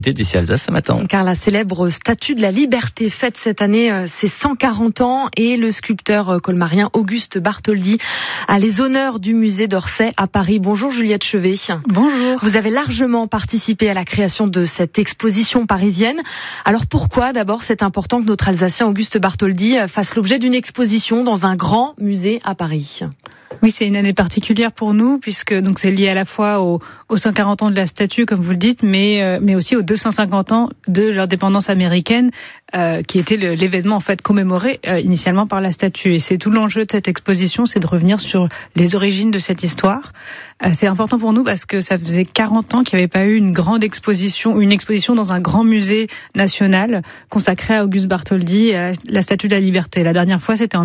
D'ici Alsace ce matin. Car la célèbre statue de la Liberté fête cette année ses 140 ans et le sculpteur colmarien Auguste Bartholdi a les honneurs du musée d'Orsay à Paris. Bonjour Juliette Chevet. Bonjour. Vous avez largement participé à la création de cette exposition parisienne. Alors pourquoi d'abord c'est important que notre Alsacien Auguste Bartholdi fasse l'objet d'une exposition dans un grand musée à Paris ? Oui, c'est une année particulière pour nous puisque donc c'est lié à la fois aux 140 ans de la statue, comme vous le dites, mais aussi aux 250 ans de l'indépendance américaine, qui était l'événement en fait commémoré initialement par la statue. Et c'est tout l'enjeu de cette exposition, c'est de revenir sur les origines de cette histoire. C'est important pour nous parce que ça faisait 40 ans qu'il n'y avait pas eu une exposition dans un grand musée national consacré à Auguste Bartholdi et à la Statue de la Liberté. La dernière fois, c'était en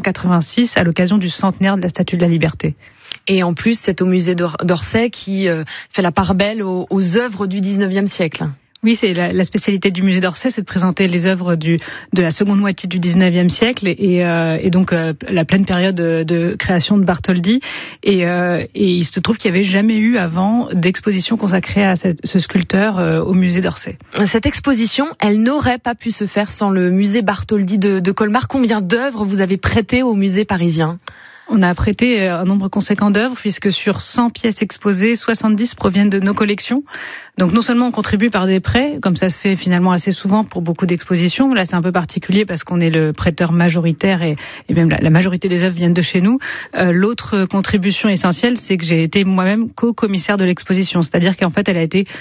1986 à l'occasion du centenaire de la Statue de la Liberté. Et en plus, c'est au musée d'Orsay qui fait la part belle aux œuvres du 19e siècle. Oui, c'est la spécialité du musée d'Orsay, c'est de présenter les œuvres de la seconde moitié du 19e siècle et donc la pleine période de création de Bartholdi. Et il se trouve qu'il n'y avait jamais eu avant d'exposition consacrée à ce sculpteur au musée d'Orsay. Cette exposition, elle n'aurait pas pu se faire sans le musée Bartholdi de Colmar. Combien d'œuvres vous avez prêtées au musée parisien ? On a prêté un nombre conséquent d'œuvres puisque sur 100 pièces exposées, 70 proviennent de nos collections. Donc non seulement on contribue par des prêts, comme ça se fait finalement assez souvent pour beaucoup d'expositions. Là c'est un peu particulier parce qu'on est le prêteur majoritaire et même la majorité des œuvres viennent de chez nous. L'autre contribution essentielle, c'est que j'ai été moi-même co-commissaire de l'exposition. C'est-à-dire qu'en fait elle a été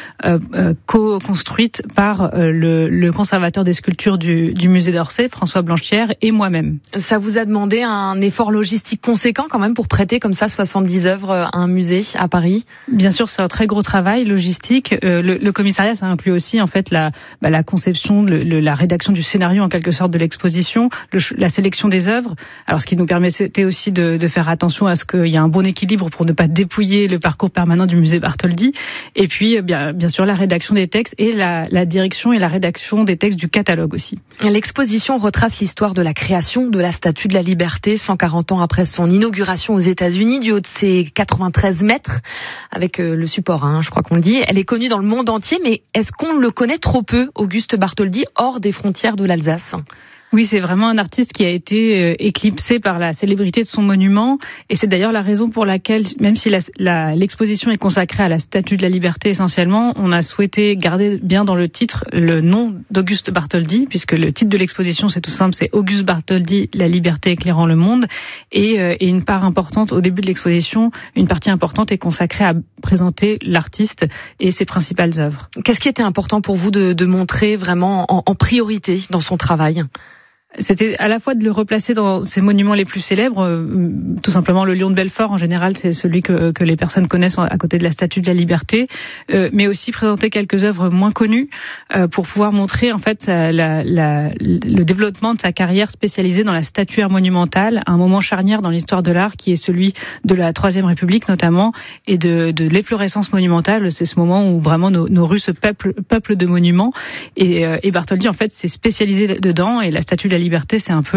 co-construite par le conservateur des sculptures du musée d'Orsay, François Blanchière, et moi-même. Ça vous a demandé un effort logistique conséquent quand même pour prêter comme ça 70 œuvres à un musée à Paris ? Bien sûr, c'est un très gros travail logistique. Le commissariat, ça inclut aussi en fait la conception, la rédaction du scénario en quelque sorte de l'exposition, la sélection des œuvres. Alors ce qui nous permettait aussi de faire attention à ce qu'il y ait un bon équilibre pour ne pas dépouiller le parcours permanent du musée Bartholdi. Et puis bien sûr la rédaction des textes et la direction et la rédaction des textes du catalogue aussi. L'exposition retrace l'histoire de la création de la Statue de la Liberté 140 ans après son inauguration aux États-Unis, du haut de ses 93 mètres, avec le support, je crois qu'on le dit. Elle est connue dans le monde entier, mais est-ce qu'on le connaît trop peu, Auguste Bartholdi, hors des frontières de l'Alsace ? Oui, c'est vraiment un artiste qui a été éclipsé par la célébrité de son monument, et c'est d'ailleurs la raison pour laquelle, même si l'exposition est consacrée à la Statue de la Liberté essentiellement, on a souhaité garder bien dans le titre le nom d'Auguste Bartholdi, puisque le titre de l'exposition, c'est tout simple, c'est Auguste Bartholdi, la liberté éclairant le monde, et une part importante au début de l'exposition, une partie importante est consacrée à présenter l'artiste et ses principales œuvres. Qu'est-ce qui était important pour vous de montrer vraiment en priorité dans son travail ? C'était à la fois de le replacer dans ses monuments les plus célèbres, tout simplement le Lion de Belfort en général, c'est celui que les personnes connaissent à côté de la Statue de la Liberté, mais aussi présenter quelques œuvres moins connues pour pouvoir montrer en fait le développement de sa carrière spécialisée dans la statuaire monumentale, un moment charnière dans l'histoire de l'art qui est celui de la Troisième République notamment et de l'efflorescence monumentale. C'est ce moment où vraiment nos rues se peuplent de monuments et Bartholdi en fait s'est spécialisé dedans et la Statue de la Liberté, c'est un peu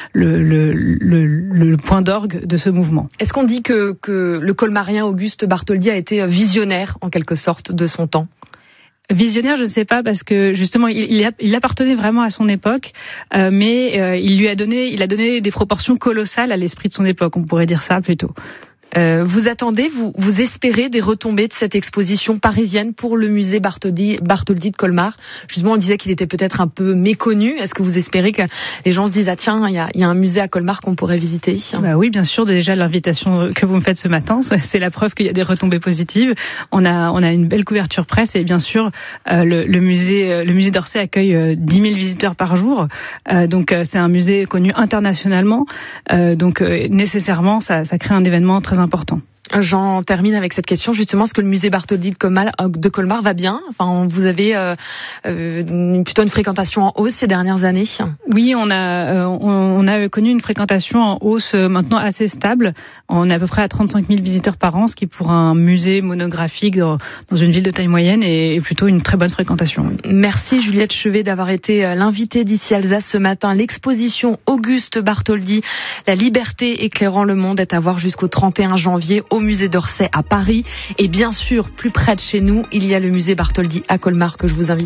le point d'orgue de ce mouvement. Est-ce qu'on dit que le colmarien Auguste Bartholdi a été visionnaire, en quelque sorte, de son temps ? Visionnaire, je ne sais pas, parce que justement, il appartenait vraiment à son époque, mais il a donné des proportions colossales à l'esprit de son époque, on pourrait dire ça plutôt. Vous attendez, vous espérez des retombées de cette exposition parisienne pour le musée Bartholdi de Colmar. Justement, on disait qu'il était peut-être un peu méconnu. Est-ce que vous espérez que les gens se disent tiens, il y a un musée à Colmar qu'on pourrait visiter ? Oui, bien sûr. Déjà, l'invitation que vous me faites ce matin, c'est la preuve qu'il y a des retombées positives. On a une belle couverture presse et bien sûr, le musée d'Orsay accueille 10 000 visiteurs par jour. Donc, c'est un musée connu internationalement. Donc, nécessairement, ça crée un événement très important. J'en termine avec cette question justement, est-ce que le musée Bartholdi de Colmar va bien ? Enfin, vous avez plutôt une fréquentation en hausse ces dernières années ? Oui, on a connu une fréquentation en hausse maintenant assez stable. On est à peu près à 35 000 visiteurs par an, ce qui pour un musée monographique dans une ville de taille moyenne est plutôt une très bonne fréquentation. Merci Juliette Chevet d'avoir été l'invitée d'ici Alsace ce matin. L'exposition Auguste Bartholdi, la liberté éclairant le monde, est à voir jusqu'au 31 janvier au musée d'Orsay à Paris. Et bien sûr, plus près de chez nous, il y a le musée Bartholdi à Colmar que je vous invite